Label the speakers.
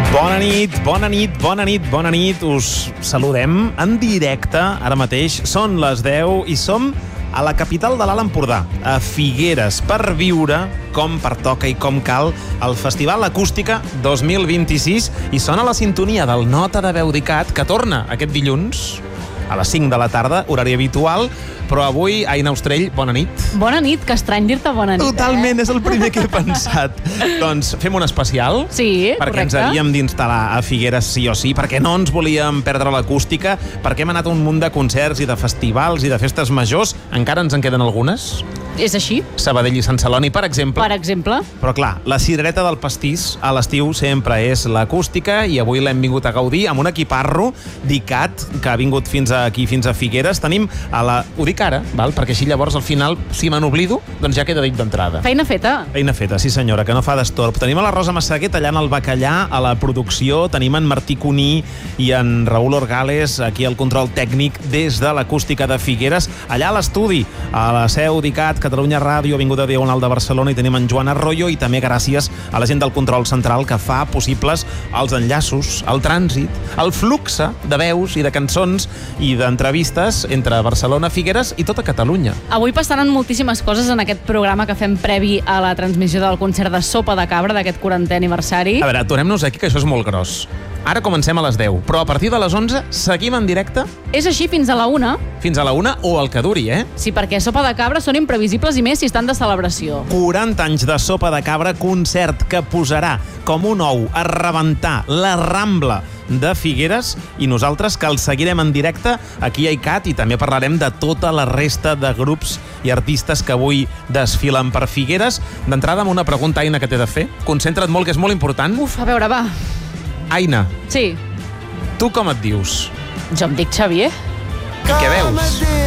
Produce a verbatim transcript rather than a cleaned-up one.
Speaker 1: Bona nit, bona nit, bona nit, bona nit. Us saludem en directe ara mateix. Són les deu i som a la capital de l'Alt Empordà, a Figueres, per viure com pertoca i com cal el Festival Acústica dos mil vint-i-sis, i sona la sintonia del Nota de Veu d'ICAT, que torna aquest dilluns a les cinc de la tarda, horari habitual, però avui, Aina Ostrell, bona nit.
Speaker 2: Bona nit, que estrany dir-te bona nit.
Speaker 1: Totalment,
Speaker 2: eh?
Speaker 1: és el primer que he pensat. Doncs fem un especial.
Speaker 2: Sí,
Speaker 1: perquè
Speaker 2: correcte.
Speaker 1: Ens havíem d'instal·lar a Figueres sí o sí, perquè no ens volíem perdre l'acústica, perquè hem anat a un munt de concerts i de festivals i de festes majors. Encara ens en queden algunes.
Speaker 2: És així?
Speaker 1: Sabadell i Sant Celoni, per exemple.
Speaker 2: Per exemple.
Speaker 1: Però clar, la cirereta del pastís a l'estiu sempre és l'acústica, i avui l'hem vingut a gaudir amb un equiparro d'ICAT que ha vingut fins aquí, fins a Figueres. Tenim a la... Ho dic ara, val? Perquè així llavors al final, si me n'oblido, doncs ja queda dit d'entrada.
Speaker 2: Feina feta.
Speaker 1: Feina feta, sí senyora, que no fa d'estorb. Tenim a la Rosa Massaguer tallant el bacallà a la producció, tenim en Martí Cuní i en Raül Orgales aquí al control tècnic des de l'acústica de Figueres. Allà a l'estudi, a la seu d'ICAT, Catalunya Ràdio, Avinguda Diagonal de Barcelona, i tenim en Joan Arroyo, i també gràcies a la gent del control central que fa possibles els enllaços, el trànsit, el flux de veus i de cançons i d'entrevistes entre Barcelona, Figueres i tota Catalunya.
Speaker 2: Avui passaran moltíssimes coses en aquest programa que fem previ a la transmissió del concert de Sopa de Cabra d'aquest quarantè aniversari.
Speaker 1: A veure, tornem-nos aquí, que això és molt gros. Ara comencem a les deu, però a partir de les onze seguim en directe?
Speaker 2: És així fins a la una.
Speaker 1: Fins a la una o el que duri, eh?
Speaker 2: Sí, perquè Sopa de Cabra són imprevisibles, i més si estan de celebració.
Speaker 1: quaranta anys de Sopa de Cabra, concert que posarà com un ou a rebentar la Rambla de Figueres, i nosaltres que el seguirem en directe aquí a ICAT, i també parlarem de tota la resta de grups i artistes que avui desfilen per Figueres. D'entrada, amb una pregunta, Aina, que t'he de fer. Concentra't molt, que és molt important.
Speaker 2: Uf, a veure, va.
Speaker 1: Aina,
Speaker 2: Sí,
Speaker 1: tu com et dius?
Speaker 2: jo em dic Xavier.
Speaker 1: Què veus?